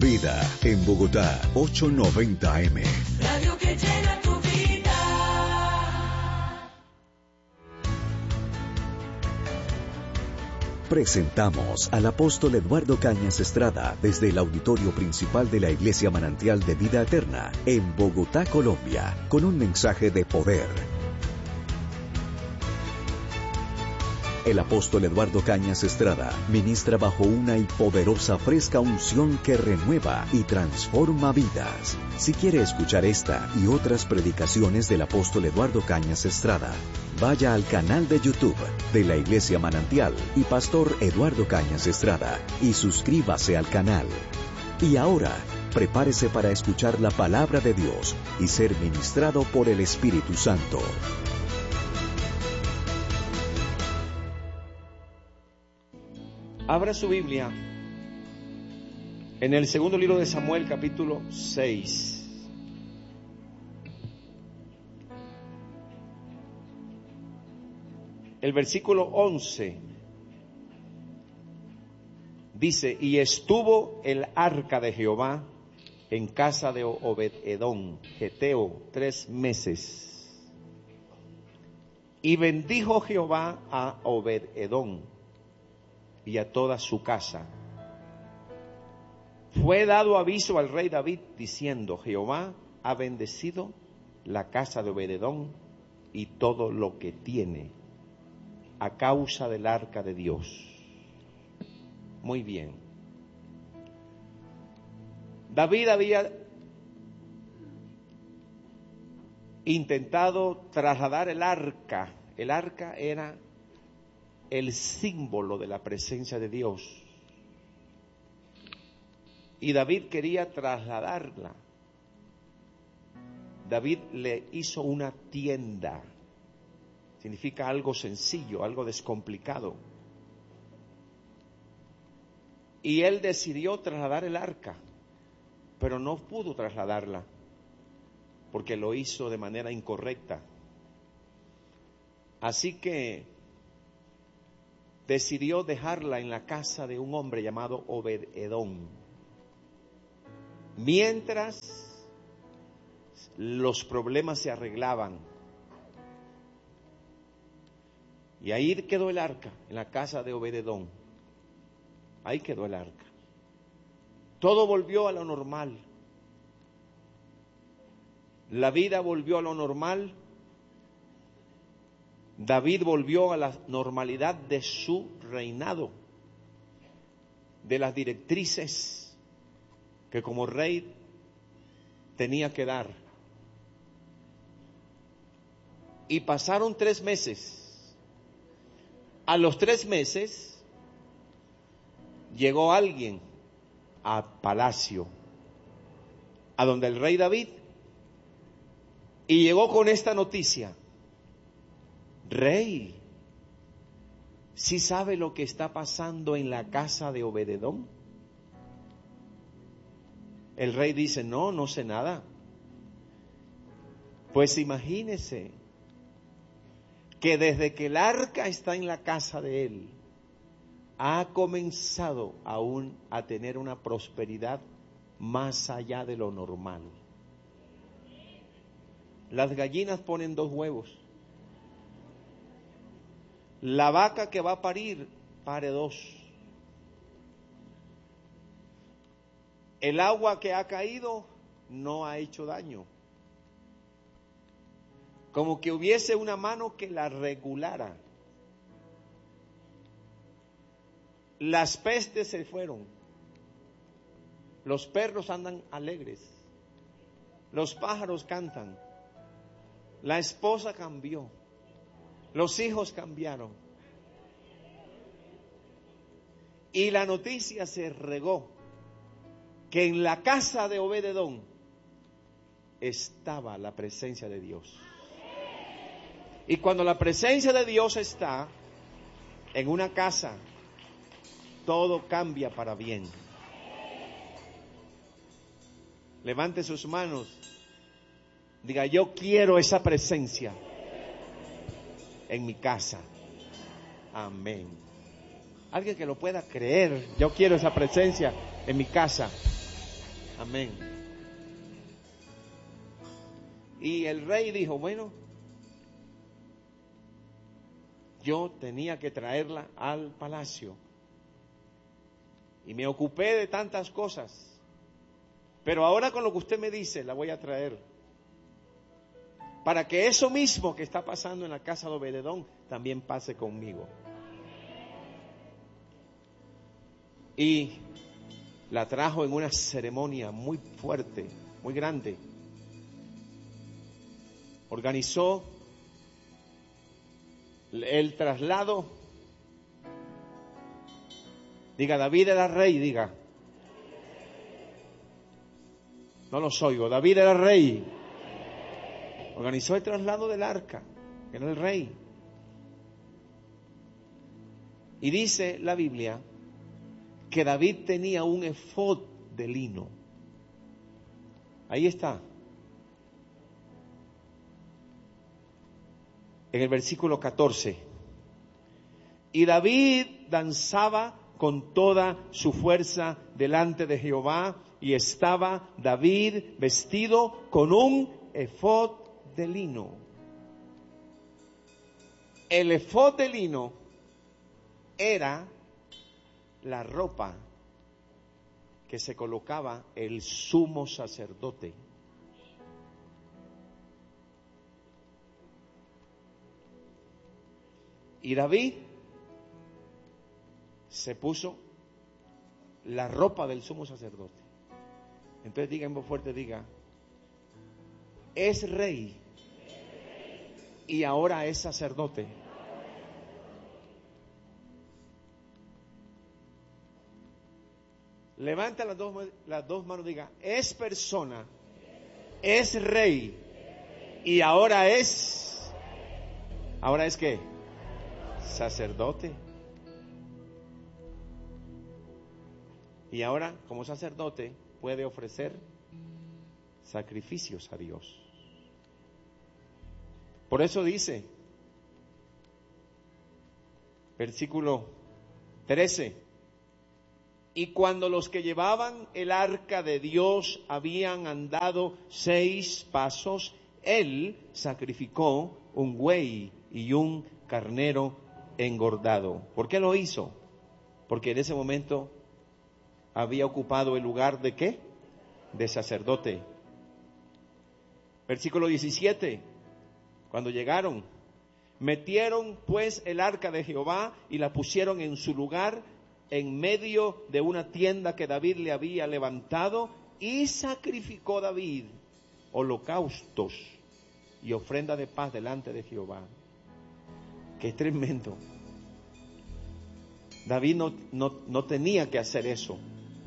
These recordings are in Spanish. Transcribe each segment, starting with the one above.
Vida en Bogotá, 890 AM. Radio que llena tu vida. Presentamos al apóstol Eduardo Cañas Estrada desde el auditorio principal de la Iglesia Manantial de Vida Eterna en Bogotá, Colombia, con un mensaje de poder. El apóstol Eduardo Cañas Estrada ministra bajo una y poderosa fresca unción que renueva y transforma vidas. Si quiere escuchar esta y otras predicaciones del apóstol Eduardo Cañas Estrada, vaya al canal de YouTube de la Iglesia Manantial y Pastor Eduardo Cañas Estrada y suscríbase al canal. Y ahora, prepárese para escuchar la palabra de Dios y ser ministrado por el Espíritu Santo. Abra su Biblia en el segundo libro de Samuel, capítulo 6. El versículo 11 dice: y estuvo el arca de Jehová en casa de Obed-edom, geteo, 3 meses. Y bendijo Jehová a Obed-edom y a toda su casa. Fue dado aviso al rey David diciendo: Jehová ha bendecido la casa de Obed-edom y todo lo que tiene a causa del arca de Dios. Muy bien. David había intentado trasladar el arca. El arca era el símbolo de la presencia de Dios. Y David quería trasladarla. David le hizo una tienda. Significa algo sencillo, algo descomplicado. Y él decidió trasladar el arca, pero no pudo trasladarla, porque lo hizo de manera incorrecta. Así que decidió dejarla en la casa de un hombre llamado Obed-edom, mientras los problemas se arreglaban. Y ahí quedó el arca, en la casa de Obed-edom. Ahí quedó el arca. Todo volvió a lo normal. La vida volvió a lo normal. David volvió a la normalidad de su reinado, de las directrices que como rey tenía que dar. Y pasaron 3 meses. A los 3 meses llegó alguien a palacio, a donde el rey David, y llegó con esta noticia: Rey, ¿sí sabe lo que está pasando en la casa de Obed-edom? El rey dice: no, no sé nada. Pues imagínese que desde que el arca está en la casa de él, ha comenzado aún a tener una prosperidad más allá de lo normal. Las gallinas ponen 2 huevos. La vaca que va a parir, pare 2. El agua que ha caído no ha hecho daño. Como que hubiese una mano que la regulara. Las pestes se fueron. Los perros andan alegres. Los pájaros cantan. La esposa cambió. Los hijos cambiaron. Y la noticia se regó que en la casa de Obed-edom estaba la presencia de Dios. Y cuando la presencia de Dios está en una casa, todo cambia para bien. Levante sus manos. Diga: yo quiero esa presencia en mi casa. Amén. Alguien que lo pueda creer. Yo quiero esa presencia en mi casa. Amén. Y el rey dijo, bueno, yo tenía que traerla al palacio. Y me ocupé de tantas cosas. Pero ahora con lo que usted me dice, la voy a traer. Para que eso mismo que está pasando en la casa de Obed-Edom también pase conmigo. Y la trajo en una ceremonia muy fuerte, muy grande. Organizó el traslado. Diga, David era rey, diga. No los oigo. David era rey. Organizó el traslado del arca, que era el rey. Y dice la Biblia que David tenía un efod de lino. Ahí está. En el versículo 14. Y David danzaba con toda su fuerza delante de Jehová, y estaba David vestido con un efod de lino. El efod de lino era la ropa que se colocaba el sumo sacerdote. Y David se puso la ropa del sumo sacerdote. Entonces diga en voz fuerte, diga, es rey y ahora es sacerdote. Levanta las dos manos, diga, es persona, es rey y ahora es ¿qué? Sacerdote. Y ahora, como sacerdote, puede ofrecer sacrificios a Dios. Por eso dice, versículo 13, y cuando los que llevaban el arca de Dios habían andado 6 pasos, él sacrificó un buey y un carnero engordado. ¿Por qué lo hizo? Porque en ese momento había ocupado el lugar de ¿qué? De sacerdote. Versículo 17. Cuando llegaron, metieron pues el arca de Jehová y la pusieron en su lugar en medio de una tienda que David le había levantado, y sacrificó David holocaustos y ofrenda de paz delante de Jehová. Qué tremendo. David no tenía que hacer eso.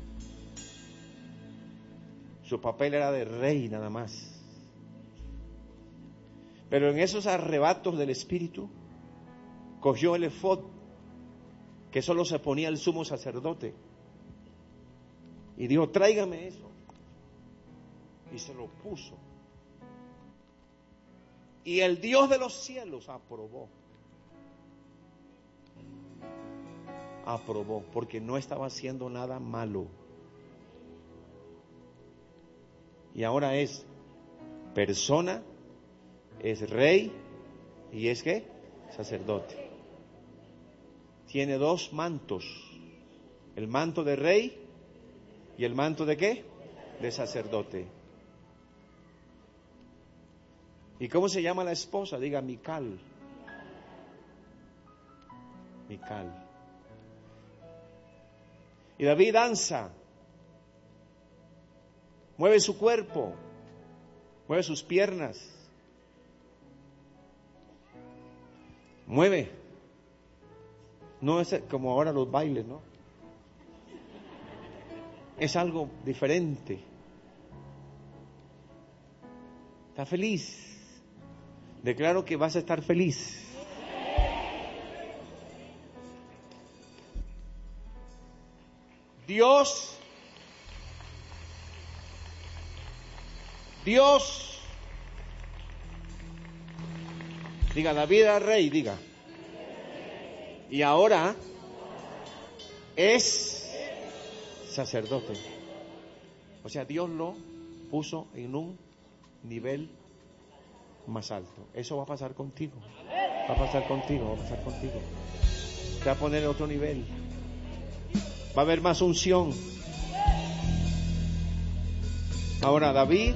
Su papel era de rey nada más. Pero en esos arrebatos del Espíritu, cogió el efod que solo se ponía el sumo sacerdote y dijo, tráigame eso. Y se lo puso. Y el Dios de los cielos aprobó, porque no estaba haciendo nada malo. Y ahora es persona, es rey y es ¿qué? Sacerdote. Tiene 2 mantos, el manto de rey y el manto de ¿qué? De sacerdote. ¿Y cómo se llama la esposa? Diga Mical. Mical. Y David danza, mueve su cuerpo, mueve sus piernas, mueve. No es como ahora los bailes, ¿no? Es algo diferente. Está feliz. Declaro que vas a estar feliz. Dios, diga, David era rey, diga. Y ahora es sacerdote. O sea, Dios lo puso en un nivel más alto. Eso va a pasar contigo. Va a pasar contigo, va a pasar contigo. Te va a poner en otro nivel. Va a haber más unción. Ahora David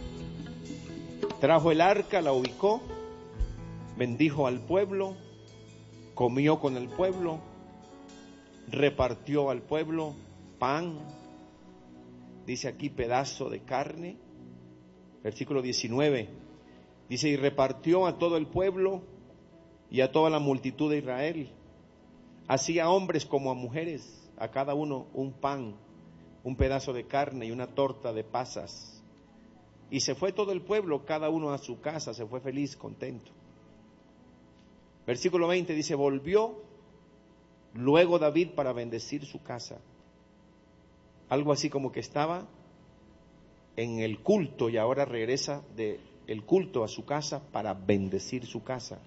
trajo el arca, la ubicó, bendijo al pueblo, comió con el pueblo, repartió al pueblo pan, dice aquí pedazo de carne, versículo 19, dice, y repartió a todo el pueblo y a toda la multitud de Israel, así a hombres como a mujeres, a cada uno un pan, un pedazo de carne y una torta de pasas. Y se fue todo el pueblo, cada uno a su casa, se fue feliz, contento. Versículo 20 dice, volvió luego David para bendecir su casa. Algo así como que estaba en el culto y ahora regresa del culto a su casa para bendecir su casa.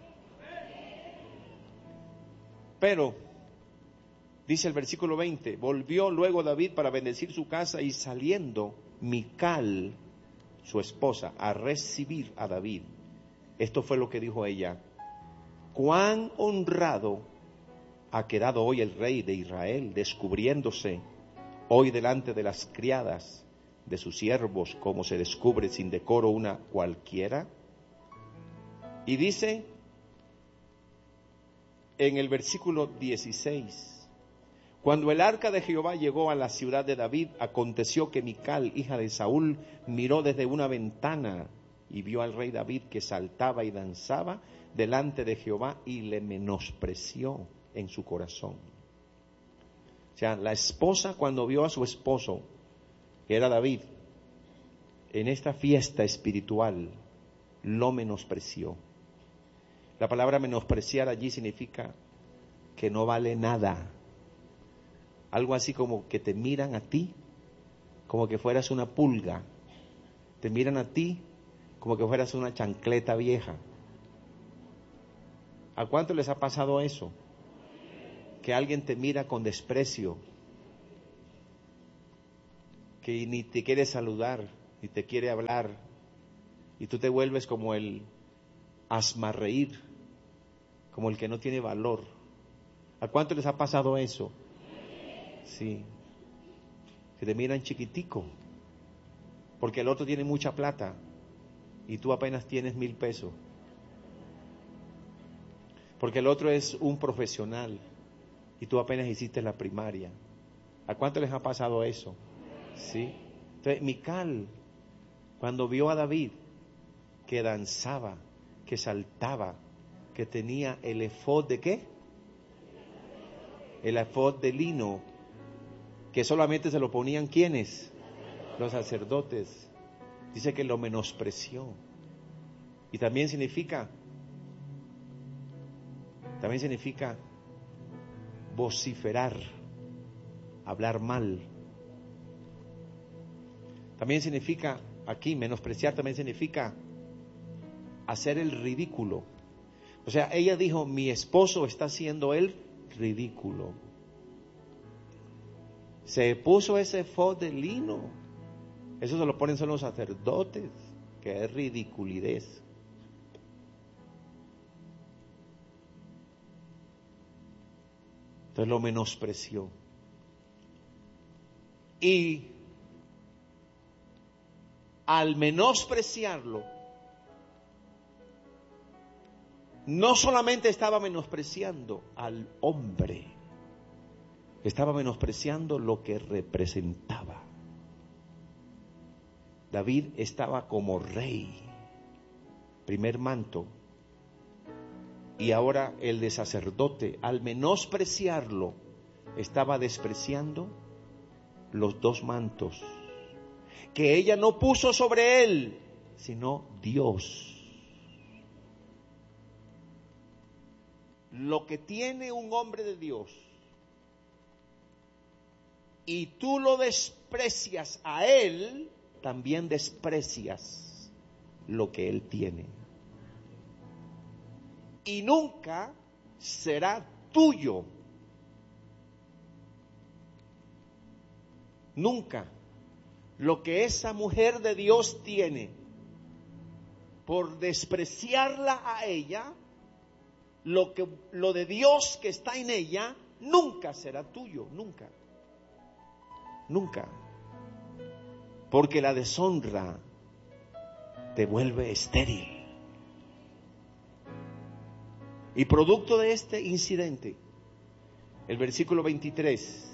Pero, dice el versículo 20, volvió luego David para bendecir su casa y saliendo Mical, su esposa, a recibir a David. Esto fue lo que dijo ella: cuán honrado ha quedado hoy el rey de Israel, descubriéndose hoy delante de las criadas de sus siervos, como se descubre sin decoro una cualquiera. Y dice en el versículo 16, cuando el arca de Jehová llegó a la ciudad de David, aconteció que Mical, hija de Saúl, miró desde una ventana y vio al rey David que saltaba y danzaba delante de Jehová y le menospreció en su corazón. O sea, la esposa, cuando vio a su esposo, que era David, en esta fiesta espiritual, lo menospreció. La palabra menospreciar allí significa que no vale nada. Algo así como que te miran a ti como que fueras una pulga. Te miran a ti como que fueras una chancleta vieja. ¿A cuánto les ha pasado eso? Que alguien te mira con desprecio, que ni te quiere saludar, ni te quiere hablar, y tú te vuelves como el asmarreír, como el que no tiene valor. ¿A cuánto les ha pasado eso? Sí, que te miran chiquitico, porque el otro tiene mucha plata y tú apenas tienes 1,000 pesos. Porque el otro es un profesional y tú apenas hiciste la primaria. ¿A cuánto les ha pasado eso? Sí. Entonces, Mical, cuando vio a David que danzaba, que saltaba, que tenía el efod de ¿qué? El efod de lino, que solamente se lo ponían ¿quiénes? Los sacerdotes. Dice que lo menospreció. Y también significa vociferar, hablar mal. También significa, aquí menospreciar también significa hacer el ridículo. O sea, ella dijo, mi esposo está haciendo el ridículo. Se puso ese efod de lino. Eso se lo ponen solo los sacerdotes, que es ridiculidez. Entonces lo menospreció. Y al menospreciarlo, no solamente estaba menospreciando al hombre, estaba menospreciando lo que representaba. David estaba como rey, primer manto, y ahora el de sacerdote, al menospreciarlo, estaba despreciando los 2 mantos que ella no puso sobre él, sino Dios. Lo que tiene un hombre de Dios y tú lo desprecias a él, también desprecias lo que él tiene. Y nunca será tuyo. Nunca. lo que esa mujer de Dios tiene, por despreciarla a ella, lo de Dios que está en ella, nunca será tuyo, nunca. Nunca. Porque la deshonra te vuelve estéril. Y producto de este incidente, el versículo 23,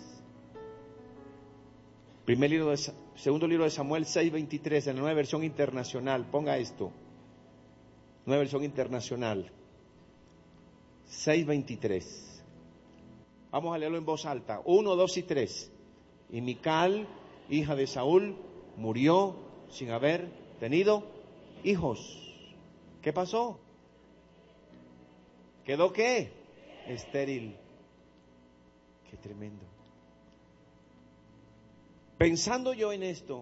segundo libro de Samuel 6:23, en la Nueva Versión Internacional, ponga esto, Nueva Versión Internacional 6:23. Vamos a leerlo en voz alta, 1, 2 y 3. Y Mical, hija de Saúl, murió sin haber tenido hijos. ¿Qué pasó? ¿Quedó qué? Estéril. Qué tremendo. Pensando yo en esto,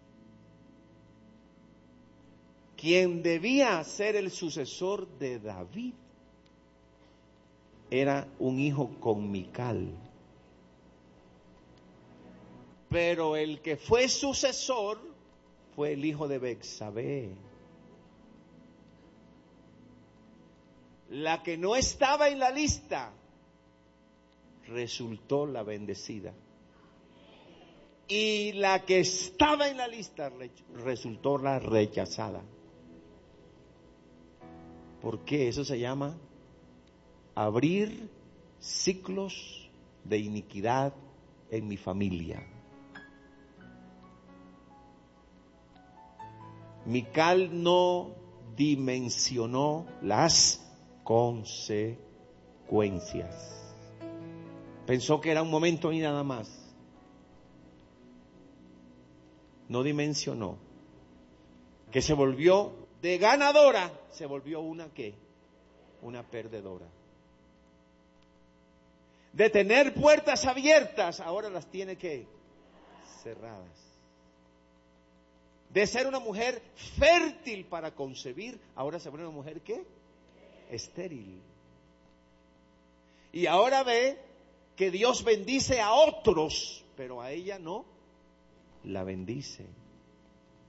quien debía ser el sucesor de David era un hijo con Mical. Pero el que fue sucesor fue el hijo de Betsabé. La que no estaba en la lista resultó la bendecida. Y la que estaba en la lista resultó la rechazada. ¿Por qué? Eso se llama abrir ciclos de iniquidad en mi familia. Mical no dimensionó las consecuencias. Pensó que era un momento y nada más. No dimensionó que se volvió de ganadora, se volvió una ¿qué? Una perdedora. De tener puertas abiertas, ahora las tiene ¿qué? Cerradas. De ser una mujer fértil para concebir, ahora se vuelve una mujer ¿qué? Estéril. Y ahora ve que Dios bendice a otros, pero a ella no la bendice.